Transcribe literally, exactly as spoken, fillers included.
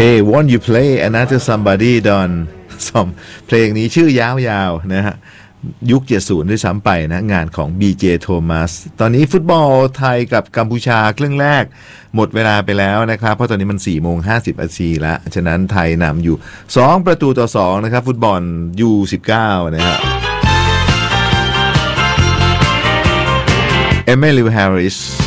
Hey won't you play another somebody Don เพลงนี้ชื่อยาวๆนะฮะยุคเจ็ดสิบด้วยซ้ำไปนะงานของ บี เจ Thomas ตอนนี้ฟุตบอลไทยกับกัมพูชาครึ่งแรกหมดเวลาไปแล้วนะครับเพราะตอนนี้มัน สี่โมงห้าสิบ นาทีแล้วฉะนั้นไทยนำอยู่สองประตูต่อสองนะครับฟุตบอล ยู สิบเก้า นะฮะ Emily Harris